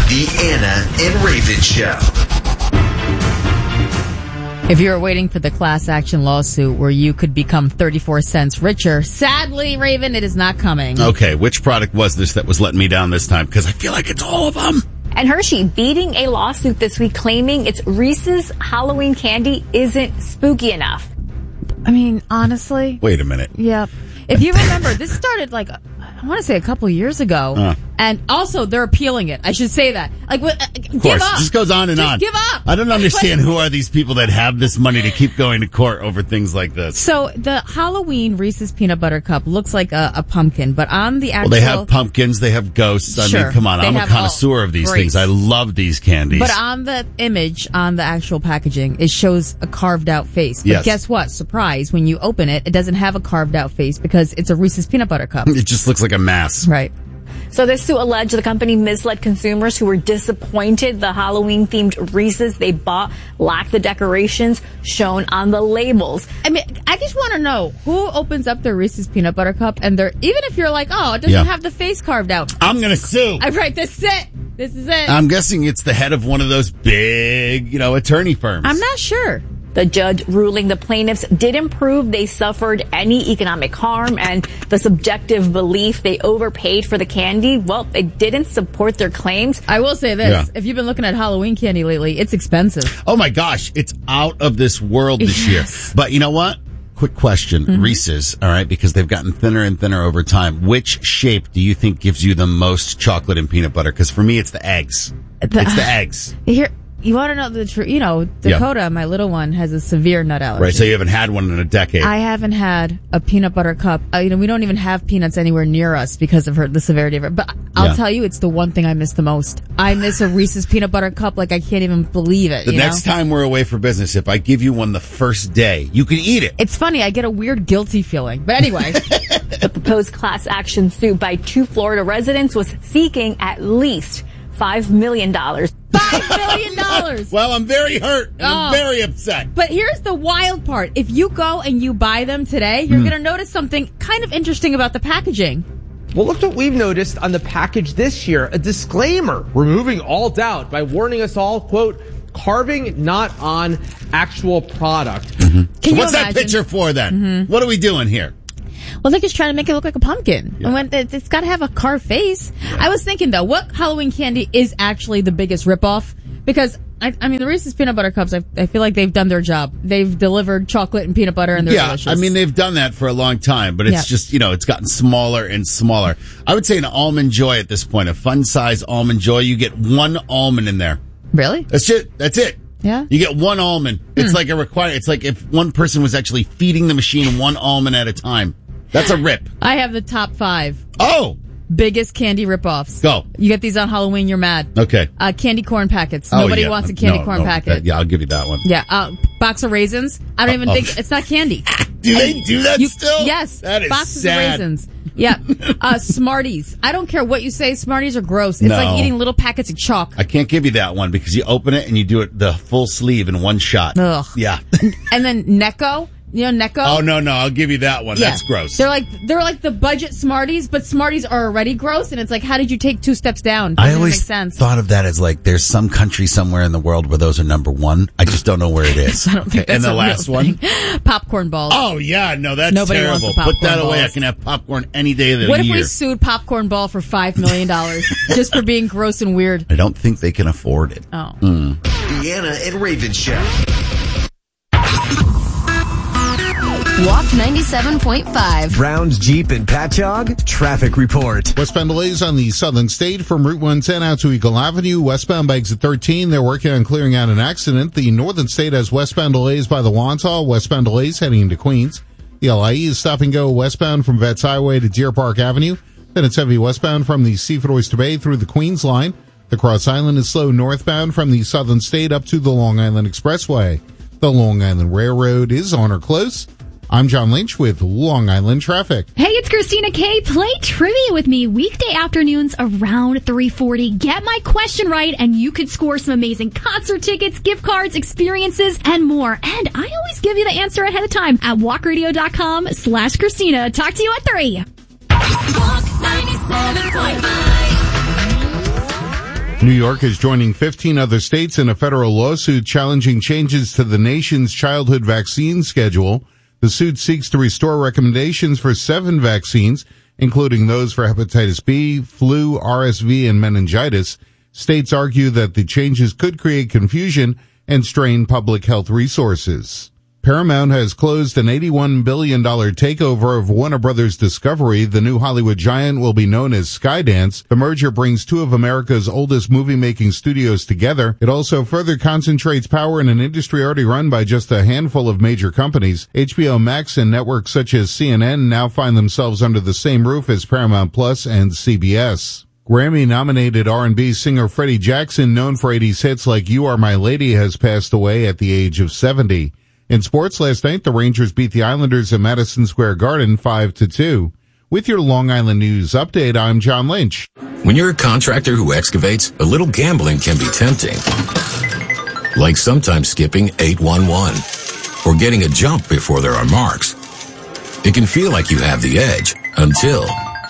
The Anna and Raven Show. If you were waiting for the class action lawsuit where you could become 34 cents richer, sadly, Raven, it is not coming. Okay, which product was this that was letting me down this time? Because I feel like it's all of them. And Hershey beating a lawsuit this week claiming its Reese's Halloween candy isn't spooky enough. I mean, honestly. Wait a minute. Yep. If you remember, this started like, I want to say a couple of years ago. And also, they're appealing it. I should say that. Like, of give course, up. it just goes on and on. Give up. I don't understand who are these people that have this money to keep going to court over things like this. So the Halloween Reese's Peanut Butter Cup looks like a pumpkin, but on the actual... Well, they have pumpkins, they have ghosts. I mean, come on, I'm a connoisseur of these things. I love these candies. But on the image, on the actual packaging, it shows a carved out face. But guess what? Surprise, when you open it, it doesn't have a carved out face because it's a Reese's Peanut Butter Cup. It just looks like a mass. Right. So this suit alleged the company misled consumers who were disappointed the Halloween-themed Reese's they bought lacked the decorations shown on the labels. I mean, I just want to know who opens up their Reese's Peanut Butter Cup and they're, even if you're like, oh, it doesn't have the face carved out. I'm going to sue. Right, this is it. This is it. I'm guessing it's the head of one of those big, attorney firms. I'm not sure. The judge ruling the plaintiffs didn't prove they suffered any economic harm, and the subjective belief they overpaid for the candy, well, it didn't support their claims. I will say this. If you've been looking at Halloween candy lately, it's expensive. Oh my gosh, it's out of this world this year. But you know what? Quick question. Reese's, all right, because they've gotten thinner and thinner over time. Which shape do you think gives you the most chocolate and peanut butter? Because for me, it's the eggs. It's the eggs. Here. You want to know the truth? Dakota, my little one, has a severe nut allergy. Right, so you haven't had one in a decade. I haven't had a peanut butter cup. We don't even have peanuts anywhere near us because of the severity of it. But I'll tell you, it's the one thing I miss the most. I miss a Reese's peanut butter cup like I can't even believe it. The next time we're away for business, if I give you one the first day, you can eat it. It's funny, I get a weird guilty feeling. But anyway. The proposed class action suit by 2 Florida residents was seeking at least $5 million. $5 million! Well, I'm very hurt. And I'm very upset. But here's the wild part. If you go and you buy them today, you're going to notice something kind of interesting about the packaging. Well, look what we've noticed on the package this year. A disclaimer removing all doubt by warning us all, quote, carving not on actual product. So what's that picture for then? What are we doing here? Well, they're just trying to make it look like a pumpkin. It's got to have a carved face. I was thinking, though, what Halloween candy is actually the biggest ripoff? Because, I mean, the Reese's Peanut Butter Cups, I feel like they've done their job. They've delivered chocolate and peanut butter, and they're delicious. I mean, they've done that for a long time, but it's just, it's gotten smaller and smaller. I would say an Almond Joy at this point, a fun-size Almond Joy, you get one almond in there. Really? That's it. Yeah. You get one almond. It's like it's like if one person was actually feeding the machine one almond at a time. That's a rip. I have the top 5. Oh! Biggest candy ripoffs. Go. You get these on Halloween, you're mad. Okay. Candy corn packets. Nobody wants a candy corn packet. I'll give you that one. Yeah. Box of raisins. I don't even think it's not candy. Do they do that still? Yes. That is boxes sad. of raisins. Yeah. Smarties. I don't care what you say. Smarties are gross. It's like eating little packets of chalk. I can't give you that one because you open it and you do it the full sleeve in one shot. Ugh. Yeah. And then Necco. You know Necco? Oh, no, I'll give you that one. Yeah. That's gross. They're like the budget Smarties, but Smarties are already gross, and it's like, how did you take 2 steps down? I always make sense. thought of that as like, there's some country somewhere in the world where those are number 1. I just don't know where it is. I don't think that's and the last one? Popcorn balls. Oh, yeah, no, that's Nobody terrible. Wants Put that away. balls. I can have popcorn any day of the year. What if we sued Popcorn Ball for $5 million just for being gross and weird? I don't think they can afford it. Oh. The Anna and Raven Show. Walk 97.5. Browns, Jeep, and Patchogue. Traffic report. Westbound delays on the southern state from Route 110 out to Eagle Avenue. Westbound by exit 13. They're working on clearing out an accident. The northern state has westbound delays by the Wantagh. Westbound delays heading into Queens. The LIE is stop and go westbound from Vets Highway to Deer Park Avenue. Then it's heavy westbound from the Seaford Oyster Bay through the Queens line. The Cross Island is slow northbound from the southern state up to the Long Island Expressway. The Long Island Railroad is on or close. I'm John Lynch with Long Island Traffic. Hey, it's Christina K. Play trivia with me weekday afternoons around 3:40. Get my question right, and you could score some amazing concert tickets, gift cards, experiences, and more. And I always give you the answer ahead of time at walkradio.com/Christina. Talk to you at 3. Walk 97.5. New York is joining 15 other states in a federal lawsuit challenging changes to the nation's childhood vaccine schedule. The suit seeks to restore recommendations for 7 vaccines, including those for hepatitis B, flu, RSV, and meningitis. States argue that the changes could create confusion and strain public health resources. Paramount has closed an $81 billion takeover of Warner Brothers Discovery. The new Hollywood giant will be known as Skydance. The merger brings 2 of America's oldest movie-making studios together. It also further concentrates power in an industry already run by just a handful of major companies. HBO Max and networks such as CNN now find themselves under the same roof as Paramount Plus and CBS. Grammy-nominated R&B singer Freddie Jackson, known for 80s hits like You Are My Lady, has passed away at the age of 70. In sports last night, the Rangers beat the Islanders at Madison Square Garden 5-2. With your Long Island News update, I'm John Lynch. When you're a contractor who excavates, a little gambling can be tempting. Like sometimes skipping 811 or getting a jump before there are marks. It can feel like you have the edge until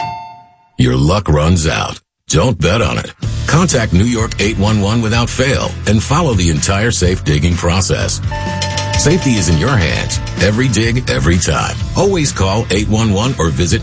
your luck runs out. Don't bet on it. Contact New York 811 without fail and follow the entire safe digging process. Safety is in your hands. Every dig, every time. Always call 811 or visit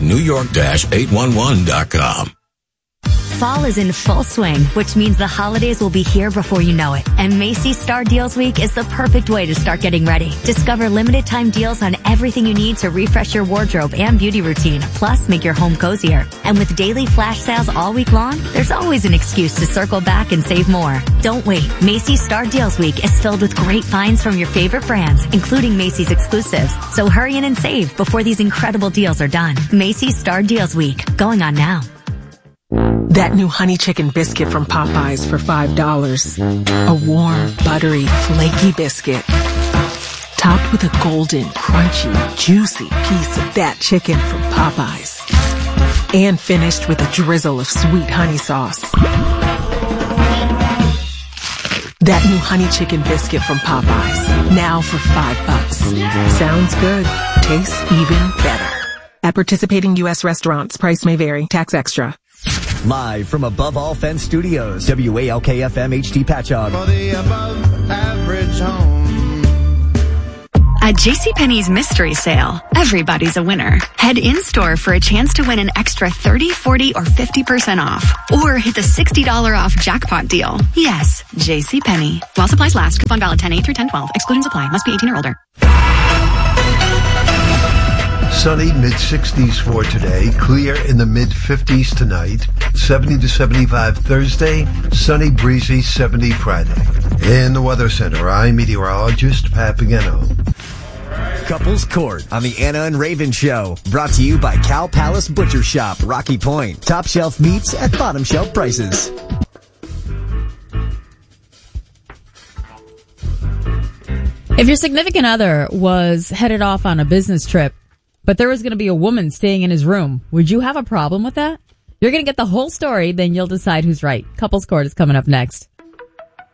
newyork-811.com. Fall is in full swing, which means the holidays will be here before you know it. And Macy's Star Deals Week is the perfect way to start getting ready. Discover limited time deals on everything you need to refresh your wardrobe and beauty routine, plus make your home cozier. And with daily flash sales all week long, there's always an excuse to circle back and save more. Don't wait. Macy's Star Deals Week is filled with great finds from your favorite brands, including Macy's exclusives. So hurry in and save before these incredible deals are done. Macy's Star Deals Week, going on now. That new honey chicken biscuit from Popeyes for $5. A warm, buttery, flaky biscuit. Topped with a golden, crunchy, juicy piece of that chicken from Popeyes. And finished with a drizzle of sweet honey sauce. That new honey chicken biscuit from Popeyes. Now for $5. Sounds good. Tastes even better. At participating U.S. restaurants, price may vary. Tax extra. Live from Above All Fence Studios, WALK-FM HD Patchogue. For the above average home. At JCPenney's Mystery Sale, everybody's a winner. Head in-store for a chance to win an extra 30, 40, or 50% off. Or hit the $60 off jackpot deal. Yes, JCPenney. While supplies last, coupon valid 10/8 through 10/12. Exclusions apply. Must be 18 or older. Sunny, mid-60s for today. Clear in the mid-50s tonight. 70 to 75 Thursday. Sunny, breezy, 70 Friday. In the Weather Center, I'm meteorologist Pat Pagano. Couples Court on the Anna and Raven Show. Brought to you by Cow Palace Butcher Shop, Rocky Point. Top shelf meats at bottom shelf prices. If your significant other was headed off on a business trip, but there was going to be a woman staying in his room, would you have a problem with that? You're going to get the whole story, then you'll decide who's right. Couples Court is coming up next.